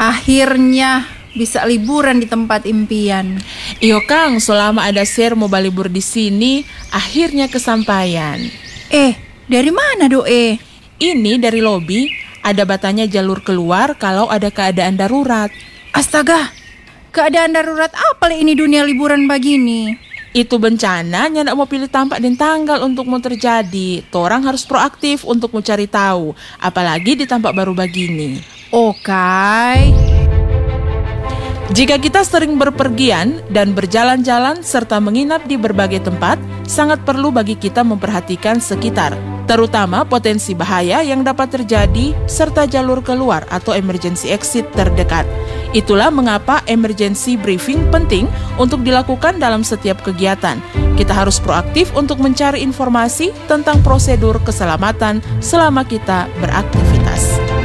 Akhirnya bisa liburan di tempat impian. Iyo Kang, selama ada share mau libur di sini, akhirnya kesampaian. Dari mana Doe? Ini dari lobi, ada batanya jalur keluar kalau ada keadaan darurat. Astaga, keadaan darurat apa ini dunia liburan begini? Itu bencana, nyak mau pilih tampak dan tanggal untuk mau terjadi. Torang harus proaktif untuk mencari tahu, apalagi di tampak baru begini. Oke. Jika kita sering berpergian dan berjalan-jalan serta menginap di berbagai tempat, sangat perlu bagi kita memperhatikan sekitar, terutama potensi bahaya yang dapat terjadi serta jalur keluar atau emergency exit terdekat. Itulah mengapa emergency briefing penting untuk dilakukan dalam setiap kegiatan. Kita harus proaktif untuk mencari informasi tentang prosedur keselamatan selama kita beraktivitas.